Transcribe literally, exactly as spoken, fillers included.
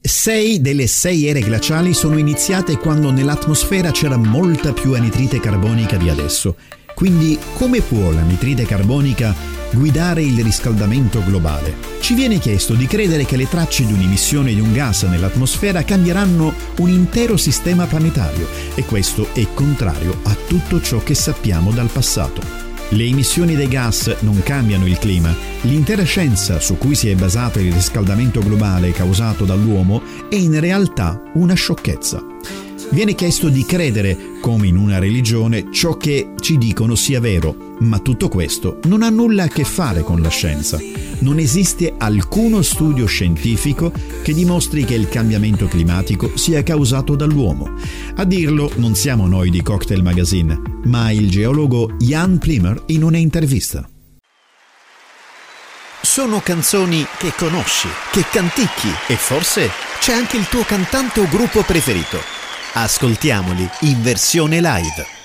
Sei delle sei ere glaciali sono iniziate quando nell'atmosfera c'era molta più anidride carbonica di adesso. Quindi come può l'anidride carbonica guidare il riscaldamento globale? Ci viene chiesto di credere che le tracce di un'emissione di un gas nell'atmosfera cambieranno un intero sistema planetario, e questo è contrario a tutto ciò che sappiamo dal passato. Le emissioni dei gas non cambiano il clima. L'intera scienza su cui si è basato il riscaldamento globale causato dall'uomo è in realtà una sciocchezza. Viene chiesto di credere, come in una religione, ciò che ci dicono sia vero, ma tutto questo non ha nulla a che fare con la scienza. Non esiste alcuno studio scientifico che dimostri che il cambiamento climatico sia causato dall'uomo. A dirlo non siamo noi di Cocktail Magazine, ma il geologo Jan Plimer in un'intervista. Sono canzoni che conosci, che canticchi, e forse c'è anche il tuo cantante o gruppo preferito. Ascoltiamoli in versione live.